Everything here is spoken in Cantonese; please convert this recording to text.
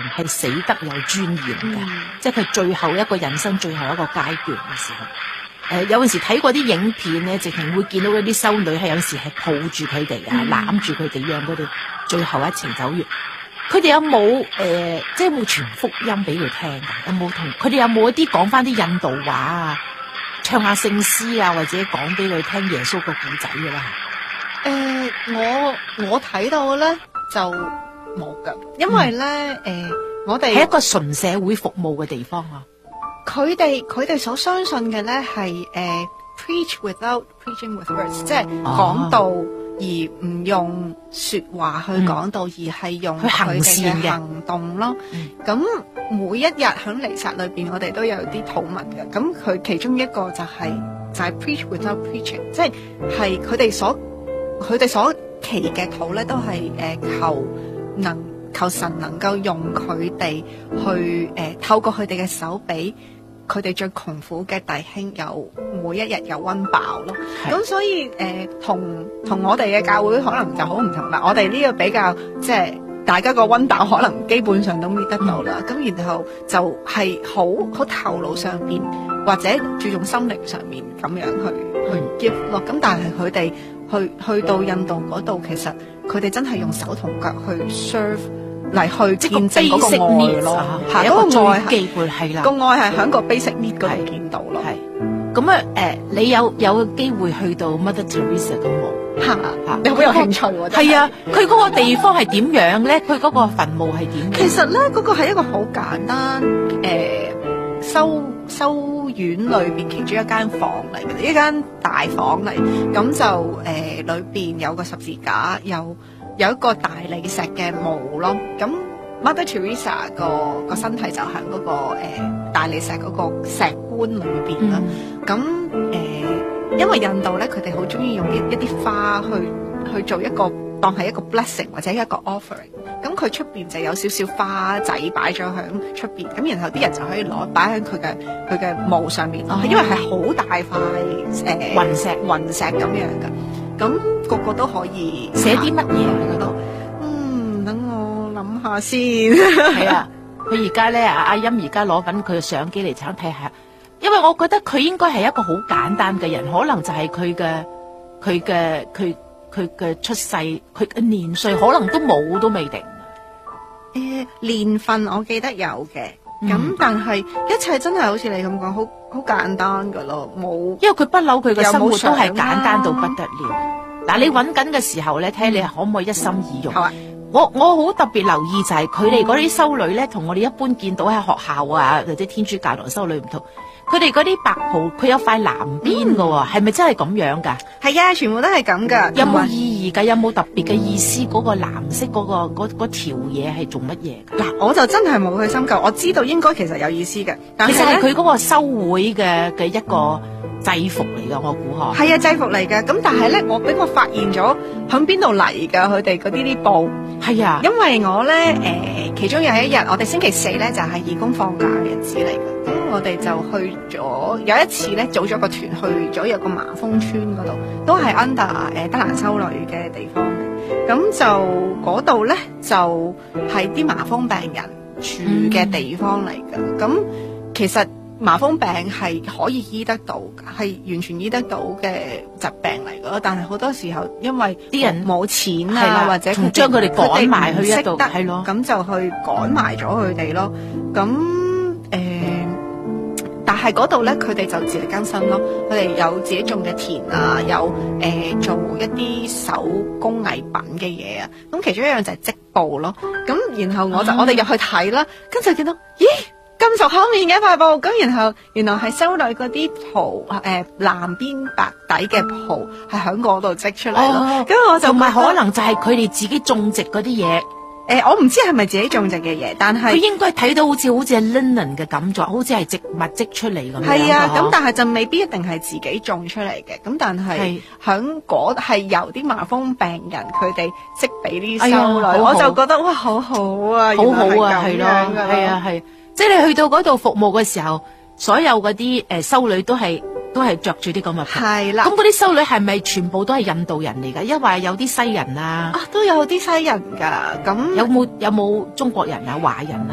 係死得有尊嚴嘅，即係佢最後一個人生最後一個階段嘅時候。有陣時睇過啲影片咧，直情會見到嗰啲修女係有陣時係抱住佢哋啊，攬住佢哋，讓佢哋最後一程走完。佢哋有冇即係冇傳福音俾佢聽㗎？有冇同佢哋有冇一啲講翻啲印度話啊，唱下聖詩啊，或者講俾佢聽耶穌個故仔㗎啦？ 我睇到咧就冇㗎，因為咧我哋係一個純社會服務嘅地方啊。 佢哋所相信嘅咧係preach without preaching with words，即係講道而唔用說話去講道，而係用佢哋嘅行動咯。咁每一日喺彌撒裏邊，我哋都有啲禱文嘅。咁佢其中一個就係 preach without preaching，即係佢哋所祈嘅禱咧，都係求神能夠用佢哋去透過佢哋嘅手俾佢哋最窮苦嘅弟兄有每一日有溫飽咯。咁所以同我哋嘅教會可能就好唔同啦。我哋呢個比較即係大家個溫飽可能基本上都搣得到啦。咁然後就係好頭腦上面或者注重心靈上面咁樣去 give 咯。咁但係佢哋去到印度嗰度，其實佢哋真係用手同腳去 serve。嚟去見證嗰個愛咯，係嗰個愛基本係啦，個愛係喺個 basic need 嗰度見到咯。 係咁啊，你有機會去到 Mother Teresa 都冇嚇？你好有興趣喎？ 係啊，佢嗰個地方係點樣咧？佢嗰個墳墓係點樣？ 其實咧，嗰個係一個好簡單修院裏邊其中一間房嚟嘅，一間大房嚟。咁就裏邊有個十字架，有一個大理石嘅墓咯，咁 Mother Teresa 個身體就喺嗰個大理石嗰個石棺裏邊啦。咁因為印度咧，佢哋好中意用一啲花去做一個當係一個 blessing 或者一個 offering。咁佢出邊就有少少花仔擺咗喺出邊，咁然後啲人就可以攞擺喺佢嘅墓上面咯。因為係好大塊雲石咁樣噶。咁個個都可以寫啲乜嘢喺嗰度？ 等我諗下先。 係啊，佢而家咧，阿音而家攞緊佢嘅相機嚟想睇下，因為我覺得佢應該係一個好簡單嘅人，可能就係佢嘅出世，佢嘅年歲可能都冇都未定。 年份我記得有嘅，咁但係一切真係好似你咁講，好簡單噶咯，冇。因為佢不嬲佢嘅生活都係簡單到不得了。嗱，你揾緊嘅時候咧，睇下你可唔可以一心二用。我好特別留意就係佢哋嗰啲修女咧，同我哋一般見到喺學校啊或者天主教堂修女唔同。佢哋嗰啲白袍，佢有塊藍邊㗎，係咪真係咁樣噶？ 係啊，全部都係咁噶。 有冇意義噶？有冇特別嘅意思？嗰個藍色嗰條嘢係做乜嘢？ 嗱，我就真係冇去深究。我知道應該其實有意思嘅，但其實係佢嗰個修會嘅一個制服嚟噶，我估下。 係啊，制服嚟噶。咁但係咧，俾我發現咗響邊度嚟噶？佢哋嗰啲布係啊， 因為我咧其中有一日，我哋星期四咧就係義工放假嘅日子嚟嘅。咁我哋就去咗有一次咧，組咗個團去咗有個麻風村嗰度，都係 under 德蘭修女嘅地方嚟。咁就嗰度咧就係啲麻風病人住嘅地方嚟嘅。咁其實麻風病係可以醫得到，係完全醫得到嘅疾病嚟嘅。但係好多時候因為啲人冇錢啊，或者將佢哋趕埋去一度，係咯， 咁就去趕埋咗佢哋咯。咁但係嗰度咧，佢哋就自力更生咯。佢哋有自己種嘅田啊，有做一啲手工藝品嘅嘢啊。咁其中一樣就係織布咯。咁然後我哋入去睇啦，跟住見到咦咁熟口面嘅一塊布。咁然後原來係修女嗰啲袍藍邊白底嘅袍係喺嗰度織出嚟咯。咁我就唔係可能就係佢哋自己種植嗰啲嘢。 我唔知係咪自己種植嘅嘢，但係佢應該睇到好似係 linen 嘅感覺，好似係植物織出嚟咁樣。 係啊，咁但係就未必一定係自己種出嚟嘅。咁但係響嗰係由啲麻風病人佢哋織俾啲修女，我就覺得哇，好好啊， 好好啊，係咯，係啊，係。即係你去到嗰度服務嘅時候，所有嗰啲修女都係着住啲咁嘅袍。 係啦。咁嗰啲修女係咪全部都係印度人嚟㗎？因為有啲西人啊。 都有啲西人㗎。咁有冇中國人啊、華人啊？